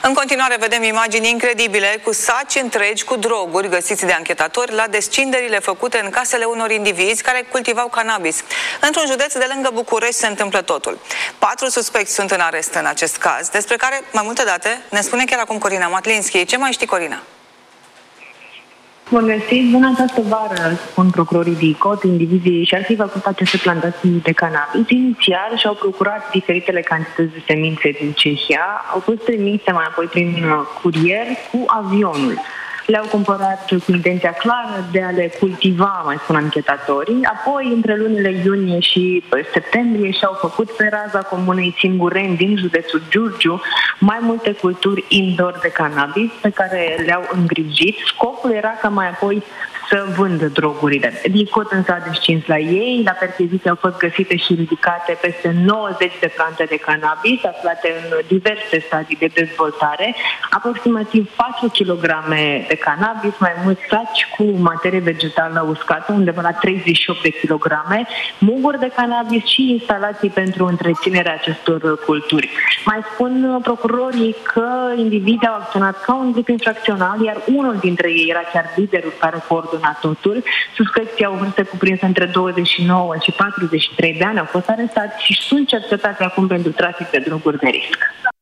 În continuare vedem imagini incredibile cu saci întregi cu droguri găsiți de anchetatori la descinderile făcute în casele unor indivizi care cultivau cannabis. Într-un județ de lângă București se întâmplă totul. 4 suspecți sunt în arest în acest caz, despre care mai multe date ne spune chiar acum Corina Matlinski. Ce mai știi, Corina? Bun găsit! În această vară, spun procurorii DICOT, indivizii și-ar fi făcut aceste plantații de cannabis. Inițial și-au procurat diferitele cantități de semințe din Cehia, au fost trimise mai apoi prin curier cu avionul. Le-au cumpărat cu intenția clară de a le cultiva, mai spun anchetatorii. Apoi, între lunile iunie și septembrie, și-au făcut pe raza comunei Singureni din județul Giurgiu mai multe culturi indoor de cannabis pe care le-au îngrijit. Scopul era ca mai apoi să vândă drogurile. DICOT însă a descins la ei. La percheziție au fost găsite și ridicate peste 90 de plante de cannabis aflate în diverse stadii de dezvoltare, aproximativ 4 kg de cannabis, mai mulți saci cu materie vegetală uscată, undeva la 38 de kilograme, muguri de cannabis și instalații pentru întreținerea acestor culturi. Mai spun procurorii că indivizii au acționat ca un grup infracțional, iar unul dintre ei era chiar liderul care coordona totul. Suspecții au vârste cuprinse între 29 și 43 de ani, au fost arestați și sunt cercetați acum pentru trafic de droguri de risc.